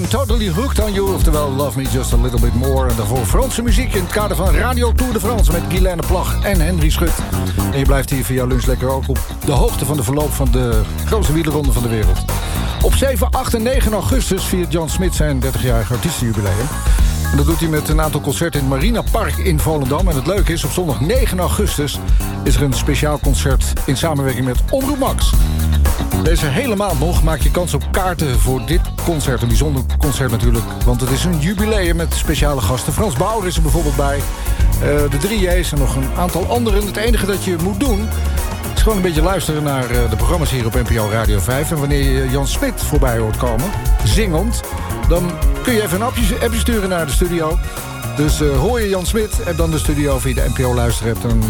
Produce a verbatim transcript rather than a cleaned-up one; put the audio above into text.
Totally Hooked on You, oftewel Love Me Just a Little Bit More. En daarvoor Franse muziek in het kader van Radio Tour de France met Guylaine Plag en Henry Schut. En je blijft hier via Lunch Lekker ook op de hoogte van de verloop van de grootste wielerronde van de wereld. Op zeven, acht en negen augustus viert Jan Smit zijn dertigjarig artiestenjubileum. En dat doet hij met een aantal concerten in het Marina Park in Volendam. En het leuke is, op zondag negen augustus is er een speciaal concert in samenwerking met Omroep Max. Deze hele maand nog maak je kans op kaarten voor dit concert. Een bijzonder concert natuurlijk, want het is een jubileum met speciale gasten. Frans Bauer is er bijvoorbeeld bij. Uh, de drie J's en nog een aantal anderen. Het enige dat je moet doen is gewoon een beetje luisteren naar uh, de programma's hier op N P O Radio vijf. En wanneer je Jan Smit voorbij hoort komen, zingend, dan kun je even een appje, appje sturen naar de studio. Dus uh, hoor je Jan Smit en dan de studio via de N P O luisterapp. Dan